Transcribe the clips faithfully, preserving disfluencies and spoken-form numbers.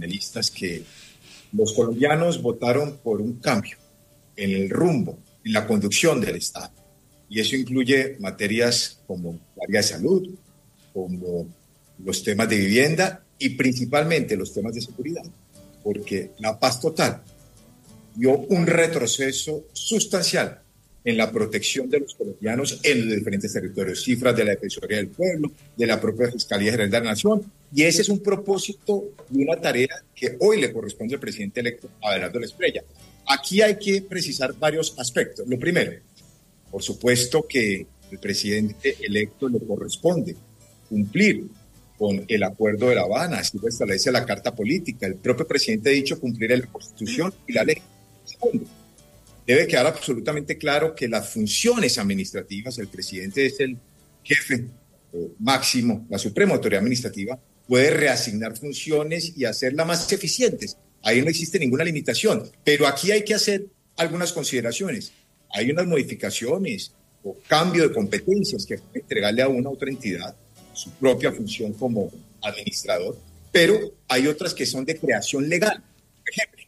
panelistas que los colombianos votaron por un cambio en el rumbo, en la conducción del Estado. Y eso incluye materias como el área de salud, como los temas de vivienda y principalmente los temas de seguridad, porque la paz total dio un retroceso sustancial en la protección de los colombianos en los diferentes territorios, cifras de la Defensoría del Pueblo, de la propia Fiscalía General de la Nación, y ese es un propósito y una tarea que hoy le corresponde al presidente electo Abelardo Lesprella. Aquí hay que precisar varios aspectos. Lo primero, por supuesto que al presidente electo le corresponde cumplir con el Acuerdo de La Habana, así lo establece la Carta Política. El propio presidente ha dicho cumplir la Constitución y la ley. Segundo, debe quedar absolutamente claro que las funciones administrativas, el presidente es el jefe eh, máximo, la suprema autoridad administrativa, puede reasignar funciones y hacerlas más eficientes. Ahí no existe ninguna limitación, pero aquí hay que hacer algunas consideraciones. Hay unas modificaciones o cambio de competencias que puede entregarle a una u otra entidad su propia función como administrador, pero hay otras que son de creación legal. Por ejemplo,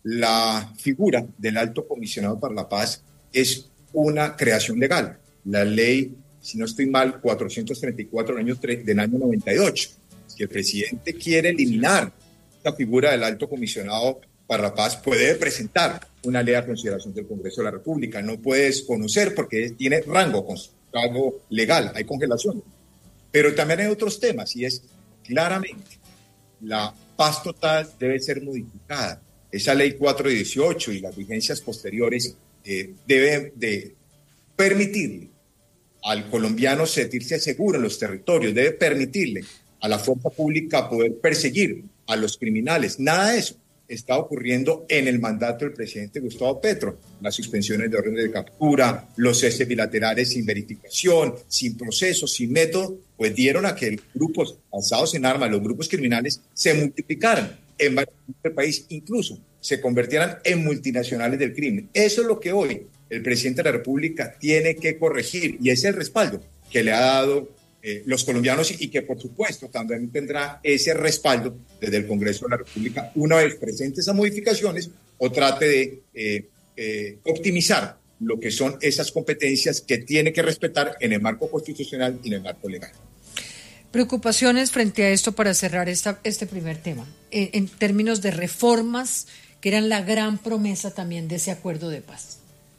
la figura del Alto Comisionado para la Paz es una creación legal. La ley, si no estoy mal, cuatrocientos treinta y cuatro del año, del año noventa y ocho. Si el presidente quiere eliminar la figura del Alto Comisionado para la Paz, puede presentar una ley a consideración del Congreso de la República. No puede desconocer porque tiene rango, rango legal, hay congelación. Pero también hay otros temas y es claramente la paz total debe ser modificada. Esa ley cuatro dieciocho y las vigencias posteriores eh, deben de permitirle al colombiano sentirse seguro en los territorios, debe permitirle a la fuerza pública poder perseguir a los criminales. Nada de eso está ocurriendo en el mandato del presidente Gustavo Petro. Las suspensiones de órdenes de captura, los ceses bilaterales sin verificación, sin proceso, sin método, pues dieron a que grupos alzados en armas, los grupos criminales, se multiplicaran en varios países del país, incluso se convirtieran en multinacionales del crimen. Eso es lo que hoy el presidente de la República tiene que corregir y es el respaldo que le ha dado eh, los colombianos y que por supuesto también tendrá ese respaldo desde el Congreso de la República una vez presente esas modificaciones o trate de eh, eh, optimizar lo que son esas competencias que tiene que respetar en el marco constitucional y en el marco legal. Preocupaciones frente a esto para cerrar esta, este primer tema, en, en términos de reformas que eran la gran promesa también de ese acuerdo de paz.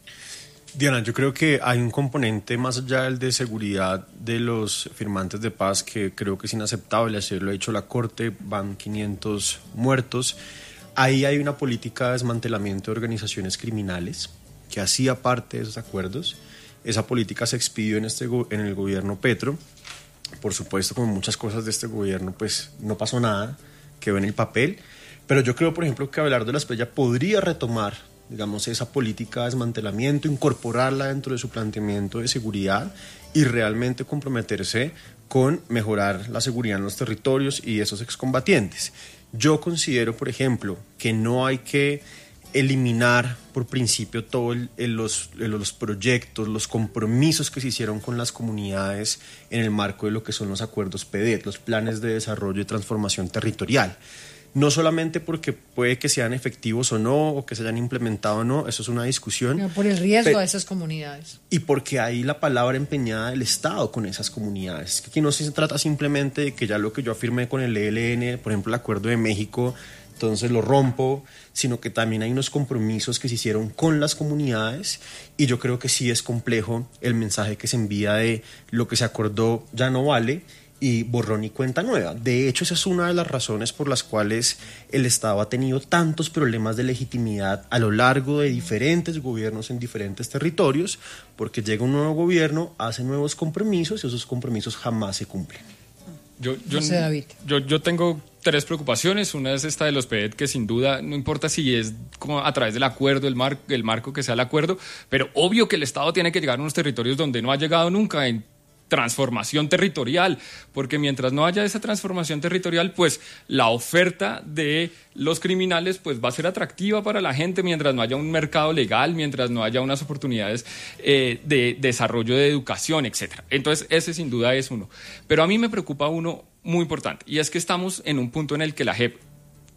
Diana, yo creo que hay un componente más allá del de seguridad de los firmantes de paz que creo que es inaceptable, así lo ha hecho la Corte, van quinientos muertos. Ahí hay una política de desmantelamiento de organizaciones criminales que hacía parte de esos acuerdos. Esa política se expidió en, este, en el gobierno Petro. Por supuesto, como muchas cosas de este gobierno, pues no pasó nada, quedó en el papel. Pero yo creo, por ejemplo, que Abelardo Lesprella podría retomar, digamos, esa política de desmantelamiento, incorporarla dentro de su planteamiento de seguridad y realmente comprometerse con mejorar la seguridad en los territorios y esos excombatientes. Yo considero, por ejemplo, que no hay que eliminar por principio todos los, los proyectos, los compromisos que se hicieron con las comunidades en el marco de lo que son los acuerdos P D E T, los planes de desarrollo y transformación territorial. No solamente porque puede que sean efectivos o no, o que se hayan implementado o no, eso es una discusión. Pero por el riesgo pero, de esas comunidades. Y porque hay la palabra empeñada del Estado con esas comunidades. Que aquí no se trata simplemente de que ya lo que yo afirmé con el E L N, por ejemplo el Acuerdo de México, entonces lo rompo, sino que también hay unos compromisos que se hicieron con las comunidades y yo creo que sí es complejo el mensaje que se envía de lo que se acordó ya no vale y borrón y cuenta nueva. De hecho, esa es una de las razones por las cuales el Estado ha tenido tantos problemas de legitimidad a lo largo de diferentes gobiernos en diferentes territorios, porque llega un nuevo gobierno, hace nuevos compromisos y esos compromisos jamás se cumplen. Yo, yo, no sé, David. Yo, yo tengo tres preocupaciones. Una es esta de los P D E T, que sin duda, no importa si es como a través del acuerdo, el, mar, el marco que sea el acuerdo, pero obvio que el Estado tiene que llegar a unos territorios donde no ha llegado nunca en transformación territorial, porque mientras no haya esa transformación territorial, pues la oferta de los criminales pues va a ser atractiva para la gente mientras no haya un mercado legal, mientras no haya unas oportunidades eh, de desarrollo de educación, etcétera. Entonces, ese sin duda es uno. Pero a mí me preocupa uno muy importante, y es que estamos en un punto en el que la J E P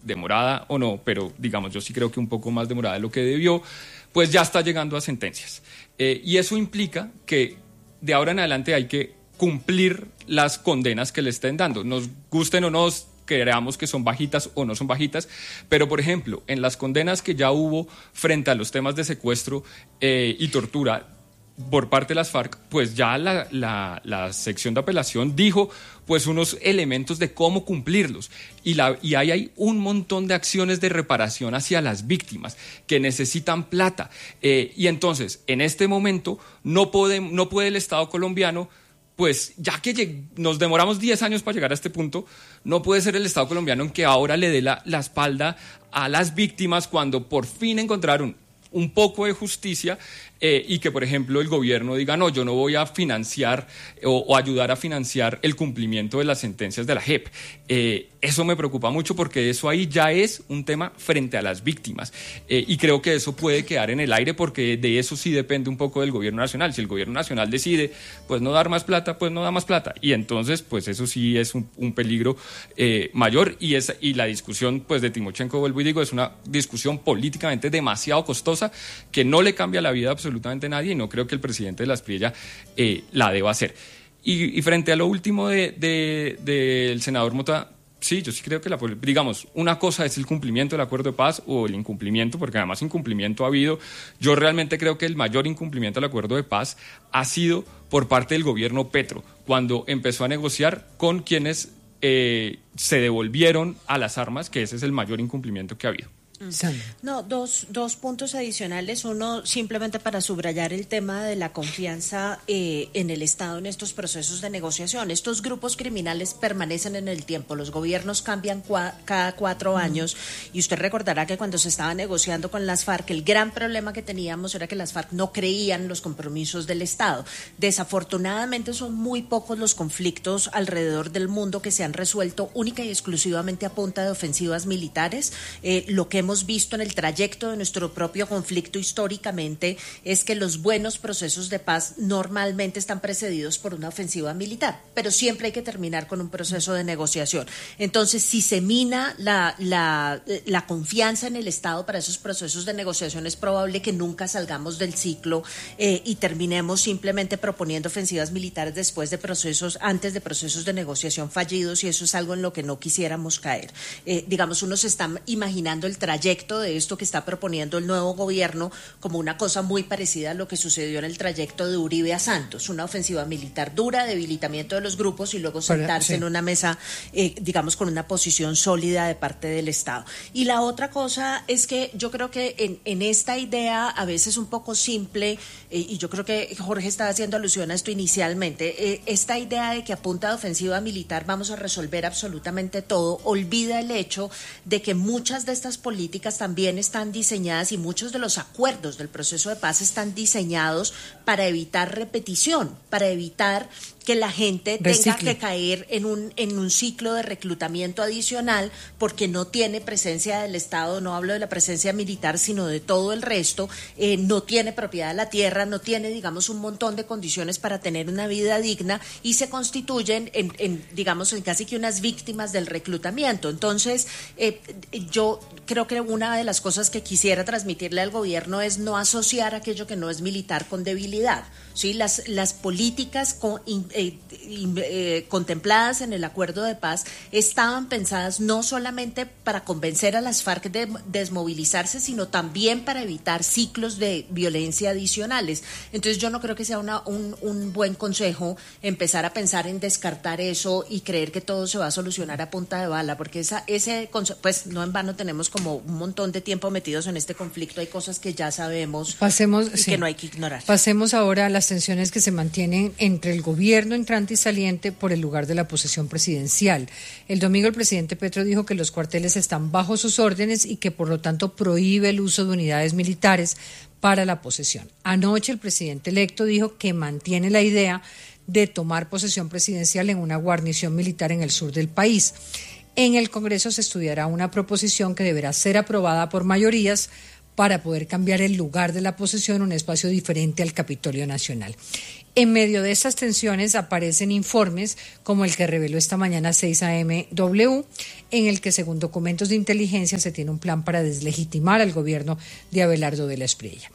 demorada o no, pero digamos yo sí creo que un poco más demorada de lo que debió, pues ya está llegando a sentencias. Eh, y eso implica que de ahora en adelante hay que cumplir las condenas que le estén dando, nos gusten o no, creamos que son bajitas o no son bajitas, pero por ejemplo, en las condenas que ya hubo frente a los temas de secuestro eh, y tortura por parte de las FARC, pues ya la, la, la sección de apelación dijo pues unos elementos de cómo cumplirlos y, la, y ahí hay un montón de acciones de reparación hacia las víctimas que necesitan plata eh, y entonces en este momento no puede, no puede el Estado colombiano, pues ya que lleg- nos demoramos diez años para llegar a este punto, no puede ser el Estado colombiano en que ahora le dé la, la espalda a las víctimas cuando por fin encontraron un poco de justicia eh, y que, por ejemplo, el gobierno diga, no, yo no voy a financiar o, o ayudar a financiar el cumplimiento de las sentencias de la J E P. Eh, eso me preocupa mucho porque eso ahí ya es un tema frente a las víctimas eh, y creo que eso puede quedar en el aire porque de eso sí depende un poco del gobierno nacional. Si el gobierno nacional decide pues no dar más plata, pues no da más plata y entonces pues eso sí es un, un peligro eh, mayor y, es, y la discusión pues de Timochenko, vuelvo y digo, es una discusión políticamente demasiado costosa que no le cambia la vida absolutamente a nadie y no creo que el presidente de la Espriella eh, la deba hacer. Y, y frente a lo último del de, de, de senador Mota, sí, yo sí creo que, la, digamos, una cosa es el cumplimiento del acuerdo de paz o el incumplimiento, porque además incumplimiento ha habido. Yo realmente creo que el mayor incumplimiento del acuerdo de paz ha sido por parte del gobierno Petro, cuando empezó a negociar con quienes eh, se devolvieron a las armas, que ese es el mayor incumplimiento que ha habido. No, dos, dos puntos adicionales. Uno, simplemente para subrayar el tema de la confianza eh, en el Estado en estos procesos de negociación. Estos grupos criminales permanecen en el tiempo. Los gobiernos cambian cua- cada cuatro años. Y usted recordará que cuando se estaba negociando con las FARC, el gran problema que teníamos era que las FARC no creían los compromisos del Estado. Desafortunadamente son muy pocos los conflictos alrededor del mundo que se han resuelto única y exclusivamente a punta de ofensivas militares. Eh, lo que hemos visto en el trayecto de nuestro propio conflicto históricamente es que los buenos procesos de paz normalmente están precedidos por una ofensiva militar, pero siempre hay que terminar con un proceso de negociación. Entonces, si se mina la, la, la confianza en el Estado para esos procesos de negociación, es probable que nunca salgamos del ciclo eh, y terminemos simplemente proponiendo ofensivas militares después de procesos, antes de procesos de negociación fallidos, y eso es algo en lo que no quisiéramos caer. Eh, digamos, uno se está imaginando el trayecto de esto que está proponiendo el nuevo gobierno como una cosa muy parecida a lo que sucedió en el trayecto de Uribe a Santos, una ofensiva militar dura, debilitamiento de los grupos y luego sentarse sí. en una mesa, eh, digamos, con una posición sólida de parte del Estado. Y la otra cosa es que yo creo que en, en esta idea a veces un poco simple, eh, y yo creo que Jorge estaba haciendo alusión a esto inicialmente, eh, esta idea de que a punta de ofensiva militar vamos a resolver absolutamente todo, olvida el hecho de que muchas de estas políticas también están diseñadas y muchos de los acuerdos del proceso de paz están diseñados para evitar repetición, para evitar que la gente Recicle. tenga que caer en un en un ciclo de reclutamiento adicional porque no tiene presencia del Estado, no hablo de la presencia militar, sino de todo el resto, eh, no tiene propiedad de la tierra, no tiene, digamos, un montón de condiciones para tener una vida digna y se constituyen en, en digamos, en casi que unas víctimas del reclutamiento. Entonces, eh, yo creo que una de las cosas que quisiera transmitirle al gobierno es no asociar aquello que no es militar con debilidad, ¿sí? Las, las políticas con, Eh, eh, contempladas en el acuerdo de paz estaban pensadas no solamente para convencer a las FARC de desmovilizarse, sino también para evitar ciclos de violencia adicionales. Entonces yo no creo que sea una, un, un buen consejo empezar a pensar en descartar eso y creer que todo se va a solucionar a punta de bala, porque esa, ese pues no en vano tenemos como un montón de tiempo metidos en este conflicto, hay cosas que ya sabemos Pasemos, y sí. que no hay que ignorar. Pasemos ahora a las tensiones que se mantienen entre el gobierno entrante y saliente por el lugar de la posesión presidencial. El domingo el presidente Petro dijo que los cuarteles están bajo sus órdenes y que por lo tanto prohíbe el uso de unidades militares para la posesión. Anoche el presidente electo dijo que mantiene la idea de tomar posesión presidencial en una guarnición militar en el sur del país. En el Congreso se estudiará una proposición que deberá ser aprobada por mayorías para poder cambiar el lugar de la posesión a un espacio diferente al Capitolio Nacional. En medio de estas tensiones aparecen informes como el que reveló esta mañana seis A M W, en el que según documentos de inteligencia se tiene un plan para deslegitimar al gobierno de Abelardo de la Espriella.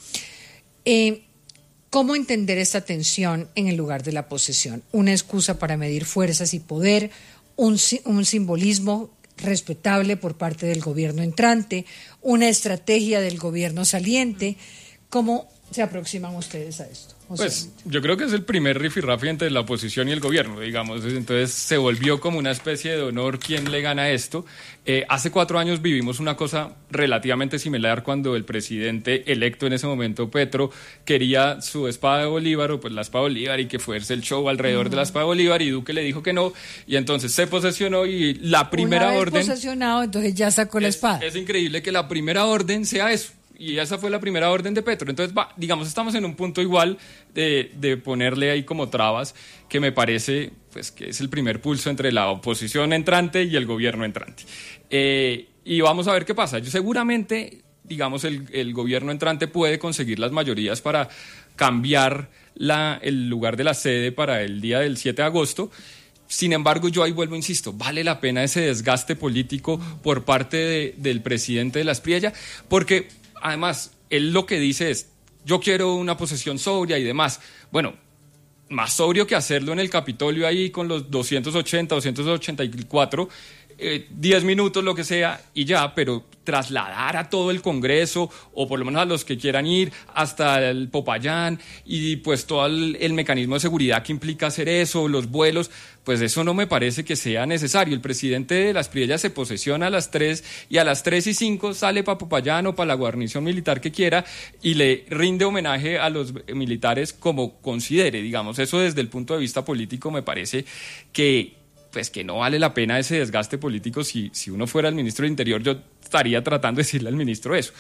Eh, ¿Cómo entender esta tensión en el lugar de la posesión? ¿Una excusa para medir fuerzas y poder? ¿Un, un simbolismo respetable por parte del gobierno entrante? ¿Una estrategia del gobierno saliente? ¿Cómo se aproximan ustedes a esto? O Pues sea, yo creo que es el primer rifirrafe entre la oposición y el gobierno, digamos. Entonces se volvió como una especie de honor quién le gana esto. Eh, hace cuatro años vivimos una cosa relativamente similar cuando el presidente electo en ese momento, Petro, quería su espada de Bolívar, o pues la espada de Bolívar, y que fuese el show alrededor uh-huh. de la espada de Bolívar, y Duque le dijo que no, y entonces se posesionó y la primera una vez orden... posesionado, entonces ya sacó la es, espada. Es increíble que la primera orden sea eso. Y esa fue la primera orden de Petro. Entonces, va, digamos, estamos en un punto igual de, de ponerle ahí como trabas, que me parece pues, que es el primer pulso entre la oposición entrante y el gobierno entrante. Eh, y vamos a ver qué pasa. Yo seguramente, digamos, el, el gobierno entrante puede conseguir las mayorías para cambiar la, el lugar de la sede para el día del siete de agosto. Sin embargo, yo ahí vuelvo, insisto, ¿vale la pena ese desgaste político por parte de, del presidente de la Espriella? Porque... Además, él lo que dice es, yo quiero una posesión sobria y demás. Bueno, más sobrio que hacerlo en el Capitolio ahí con los doscientos ochenta, doscientos ochenta y cuatro, eh, diez minutos, lo que sea, y ya, pero trasladar a todo el Congreso, o por lo menos a los que quieran ir, hasta el Popayán, y pues todo el, el mecanismo de seguridad que implica hacer eso, los vuelos, pues eso no me parece que sea necesario. El presidente de la Espriella se posesiona a las tres, y a las tres y cinco sale para Popayán o para la guarnición militar que quiera, y le rinde homenaje a los militares como considere, digamos. Eso desde el punto de vista político me parece que... pues que no vale la pena ese desgaste político. Si, si uno fuera el ministro de Interior, yo estaría tratando de decirle al ministro eso.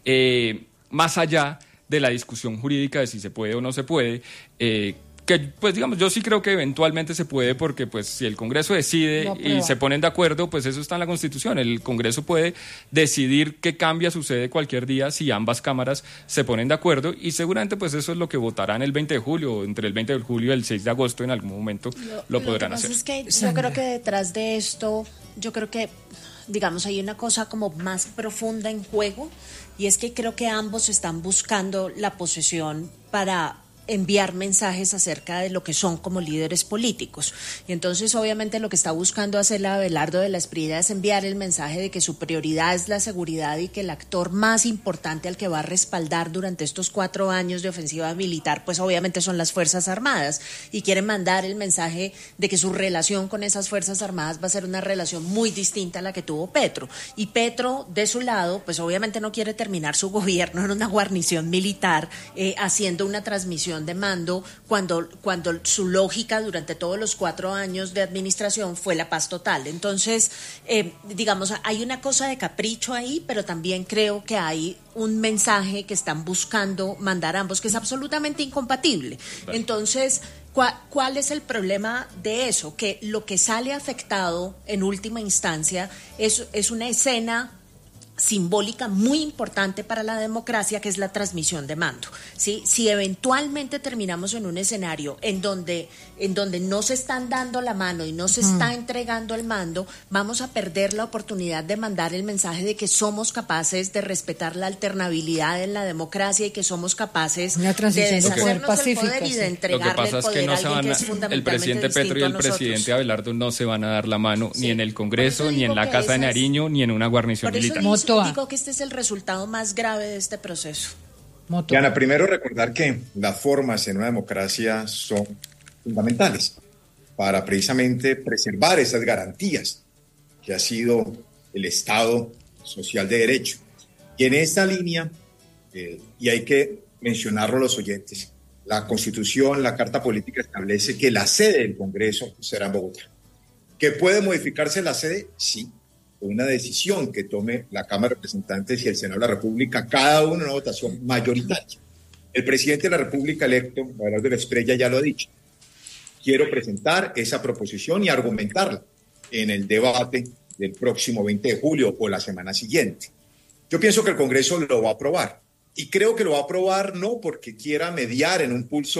Eh, más allá de la discusión jurídica de si se puede o no se puede, eh, que pues digamos, yo sí creo que eventualmente se puede, porque pues si el Congreso decide y se ponen de acuerdo, pues eso está en la Constitución. El Congreso puede decidir qué cambia sucede cualquier día si ambas cámaras se ponen de acuerdo, y seguramente pues eso es lo que votarán el veinte de julio, o entre el veinte de julio y el seis de agosto en algún momento lo, lo podrán lo que hacer. Es que yo creo que detrás de esto, yo creo que digamos hay una cosa como más profunda en juego, y es que creo que ambos están buscando la posesión para enviar mensajes acerca de lo que son como líderes políticos. Y entonces obviamente lo que está buscando hacer Abelardo de la Espriella es enviar el mensaje de que su prioridad es la seguridad, y que el actor más importante al que va a respaldar durante estos cuatro años de ofensiva militar pues obviamente son las Fuerzas Armadas, y quieren mandar el mensaje de que su relación con esas Fuerzas Armadas va a ser una relación muy distinta a la que tuvo Petro. Y Petro, de su lado, pues obviamente no quiere terminar su gobierno en una guarnición militar eh, haciendo una transmisión de mando cuando, cuando su lógica durante todos los cuatro años de administración fue la paz total. Entonces, eh, digamos, hay una cosa de capricho ahí, pero también creo que hay un mensaje que están buscando mandar ambos que es absolutamente incompatible. Vale. Entonces, ¿cuál, ¿cuál es el problema de eso? Que lo que sale afectado en última instancia es, es una escena simbólica muy importante para la democracia, que es la transmisión de mando. ¿Sí? Si eventualmente terminamos en un escenario en donde, en donde no se están dando la mano y no se mm. está entregando el mando, vamos a perder la oportunidad de mandar el mensaje de que somos capaces de respetar la alternabilidad en la democracia, y que somos capaces de deshacernos del poder y de entregarle el poder a alguien que es fundamentalmente el presidente Petro y el presidente Abelardo no se van a dar la mano, sí, ni en el Congreso, ni en la Casa de Nariño, ni en una guarnición militar. Digo que este es el resultado más grave de este proceso. Diana, primero recordar que las formas en una democracia son fundamentales para precisamente preservar esas garantías que ha sido el Estado social de derecho. Y en esta línea, eh, y hay que mencionarlo a los oyentes, la Constitución, la Carta Política establece que la sede del Congreso será en Bogotá. ¿Que puede modificarse la sede? Sí. Una decisión que tome la Cámara de Representantes y el Senado de la República, cada uno en una votación mayoritaria. El presidente de la República electo, Abelardo de la Espriella, ya lo ha dicho. Quiero presentar esa proposición y argumentarla en el debate del próximo veinte de julio o la semana siguiente. Yo pienso que el Congreso lo va a aprobar, y creo que lo va a aprobar no porque quiera mediar en un pulso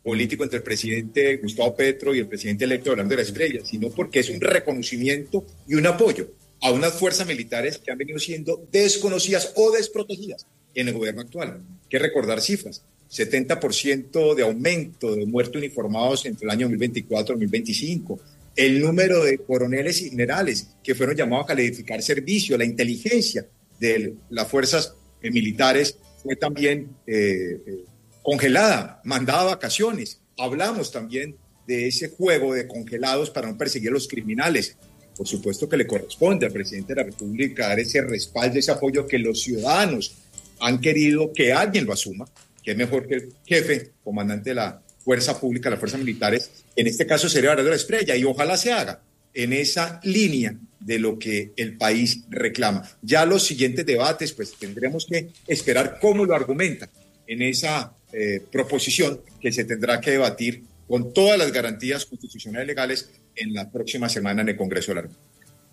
político entre el presidente Gustavo Petro y el presidente electo Abelardo de la Espriella, sino porque es un reconocimiento y un apoyo a unas fuerzas militares que han venido siendo desconocidas o desprotegidas en el gobierno actual. Hay que recordar cifras: setenta por ciento de aumento de muertos uniformados entre el año dos mil veinticuatro y dos mil veinticinco, el número de coroneles y generales que fueron llamados a calificar servicio, la inteligencia de las fuerzas eh, militares fue también eh, eh, congelada, mandada a vacaciones. Hablamos también de ese juego de congelados para no perseguir a los criminales. Por supuesto que le corresponde al presidente de la República dar ese respaldo, ese apoyo que los ciudadanos han querido que alguien lo asuma, que es mejor que el jefe, comandante de la fuerza pública, las fuerzas militares, en este caso sería Abelardo de la Espriella, y ojalá se haga en esa línea de lo que el país reclama. Ya los siguientes debates, pues tendremos que esperar cómo lo argumentan en esa eh, proposición que se tendrá que debatir con todas las garantías constitucionales y legales en la próxima semana en el Congreso de la República.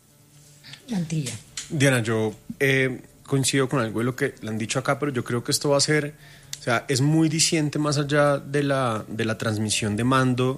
Mantilla. Diana, yo eh, coincido con algo de lo que le han dicho acá, pero yo creo que esto va a ser, o sea, es muy diciente más allá de la, de la transmisión de mando,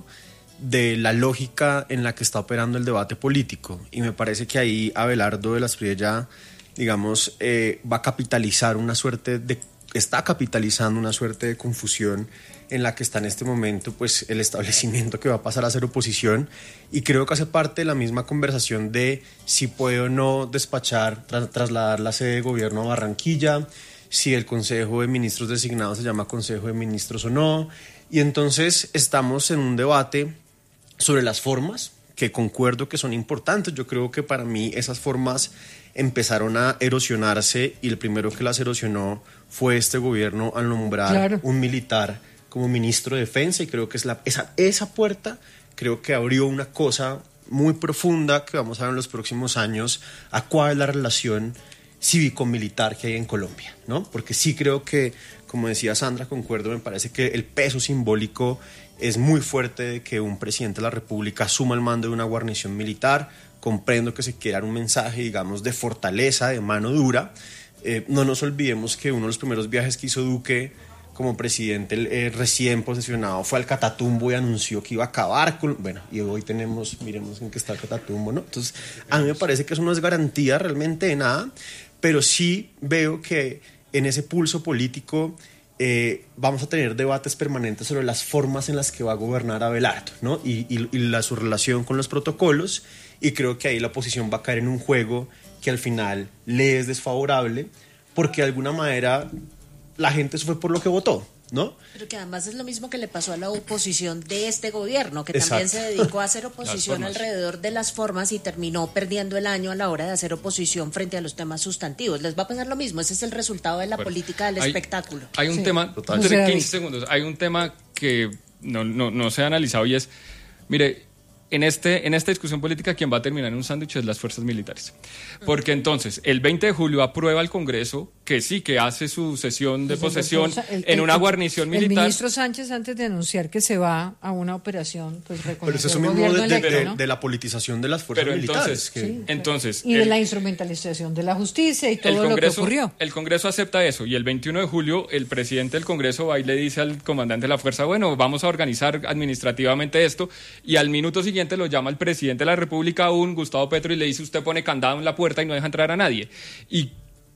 de la lógica en la que está operando el debate político. Y me parece que ahí Abelardo de la Espriella, digamos, eh, va a capitalizar una suerte de, está capitalizando una suerte de confusión en la que está en este momento pues el establecimiento que va a pasar a ser oposición, y creo que hace parte de la misma conversación de si puede o no despachar, tra- trasladar la sede de gobierno a Barranquilla, si el Consejo de Ministros designado se llama Consejo de Ministros o no, y entonces estamos en un debate sobre las formas, que concuerdo que son importantes. Yo creo que para mí esas formas empezaron a erosionarse, y el primero que las erosionó fue este gobierno al nombrar claro. un militar como ministro de Defensa, y creo que es la, esa, esa puerta creo que abrió una cosa muy profunda que vamos a ver en los próximos años, a cuál es la relación cívico-militar que hay en Colombia, ¿no? Porque sí creo que, como decía Sandra, concuerdo, me parece que el peso simbólico es muy fuerte de que un presidente de la República asuma el mando de una guarnición militar. Comprendo que se quiera dar un mensaje, digamos, de fortaleza, de mano dura. Eh, no nos olvidemos que uno de los primeros viajes que hizo Duque como presidente eh, recién posesionado fue al Catatumbo y anunció que iba a acabar con... Bueno, y hoy tenemos, miremos en qué está el Catatumbo, ¿no? Entonces, a mí me parece que eso no es garantía realmente de nada, pero sí veo que en ese pulso político eh, vamos a tener debates permanentes sobre las formas en las que va a gobernar Abelardo, ¿no? Y, y, y la, su relación con los protocolos, y creo que ahí la oposición va a caer en un juego que al final le es desfavorable, porque de alguna manera la gente eso fue por lo que votó, ¿no? Pero que además es lo mismo que le pasó a la oposición de este gobierno, que Exacto. también se dedicó a hacer oposición alrededor de las formas y terminó perdiendo el año a la hora de hacer oposición frente a los temas sustantivos. Les va a pasar lo mismo, ese es el resultado de la bueno, política del hay, espectáculo. Hay un sí. tema, Total. quince segundos, hay un tema que no, no, no se ha analizado, y es, mire, En, este, en esta discusión política quien va a terminar en un sándwich es las fuerzas militares. Porque entonces, el veinte de julio aprueba el Congreso que sí, que hace su sesión de pues posesión el, el, en una guarnición el, militar. El ministro Sánchez, antes de anunciar que se va a una operación, pues reconoció el gobierno de, electo, de, ¿no? de la politización de las fuerzas Pero militares. Entonces, que... sí, entonces, y de el, la instrumentalización de la justicia y todo Congreso, lo que ocurrió. El Congreso acepta eso, y el veintiuno de julio el presidente del Congreso va y le dice al comandante de la fuerza, bueno, vamos a organizar administrativamente esto, y al minuto siguiente lo llama el presidente presidente de la República aún, Gustavo Petro, y le dice, usted pone candado en la puerta y no deja entrar a nadie. Y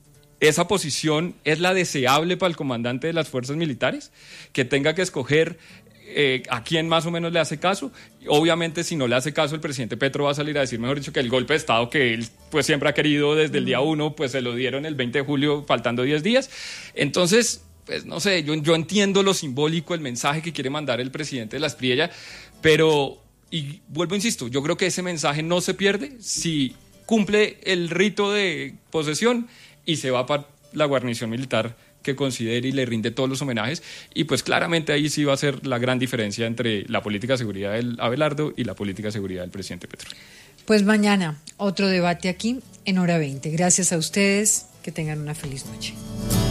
esa posición es la deseable para el comandante de las fuerzas militares, que tenga que escoger eh, a quién más o menos le hace caso. Obviamente, si no le hace caso, el presidente Petro va a salir a decir, mejor dicho, que el golpe de Estado que él pues siempre ha querido desde el día uno, pues se lo dieron el veinte de julio, faltando diez días. Entonces, pues no sé, yo, yo entiendo lo simbólico, el mensaje que quiere mandar el presidente de la Espriella, pero... Y vuelvo, insisto, yo creo que ese mensaje no se pierde si cumple el rito de posesión y se va para la guarnición militar que considere y le rinde todos los homenajes. Y pues claramente ahí sí va a ser la gran diferencia entre la política de seguridad del Abelardo y la política de seguridad del presidente Petro. Pues mañana otro debate aquí en Hora veinte. Gracias a ustedes, que tengan una feliz noche.